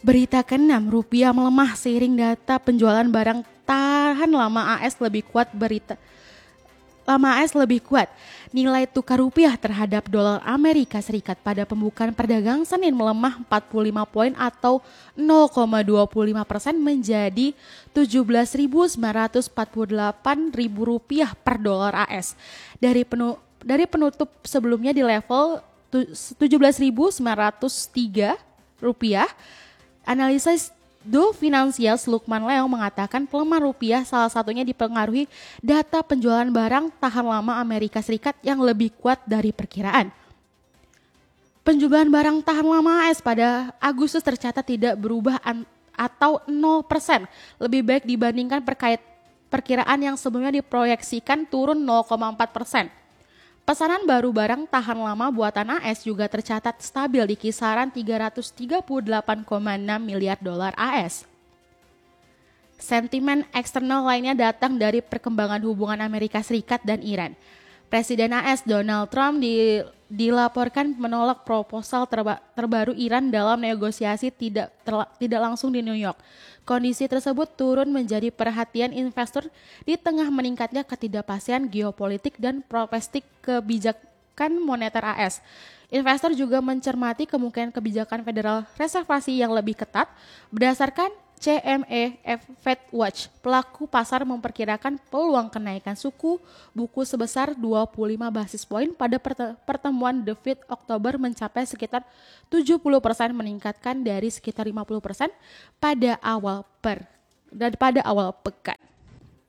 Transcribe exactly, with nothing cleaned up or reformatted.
Berita keenam, rupiah melemah seiring data penjualan barang tahan lama A S lebih kuat berita lama A S lebih kuat. Nilai tukar rupiah terhadap dolar Amerika Serikat pada pembukaan perdagangan Senin melemah empat puluh lima poin atau nol koma dua lima persen menjadi tujuh belas ribu sembilan ratus empat puluh delapan ribu rupiah per dolar A S. Dari penu, dari penutup sebelumnya di level tujuh belas ribu sembilan ratus tiga rupiah. Analisis Do Financial Lukman Leong mengatakan pelemahan rupiah salah satunya dipengaruhi data penjualan barang tahan lama Amerika Serikat yang lebih kuat dari perkiraan. Penjualan barang tahan lama A S pada Agustus tercatat tidak berubah an- atau nol persen, lebih baik dibandingkan perkait perkiraan yang sebelumnya diproyeksikan turun nol koma empat persen. Pesanan baru barang tahan lama buatan A S juga tercatat stabil di kisaran tiga ratus tiga puluh delapan koma enam miliar dolar A S. Sentimen eksternal lainnya datang dari perkembangan hubungan Amerika Serikat dan Iran. Presiden A S Donald Trump di, dilaporkan menolak proposal terba, terbaru Iran dalam negosiasi tidak terla, tidak langsung di New York. Kondisi tersebut turun menjadi perhatian investor di tengah meningkatnya ketidakpastian geopolitik dan prospek kebijakan moneter A S. Investor juga mencermati kemungkinan kebijakan Federal Reserve yang lebih ketat. Berdasarkan C M E F Fed Watch, pelaku pasar memperkirakan peluang kenaikan suku buku sebesar dua puluh lima basis poin pada pertemuan The Fed Oktober mencapai sekitar tujuh puluh persen, meningkatkan dari sekitar lima puluh persen pada awal per dan pada awal pekan.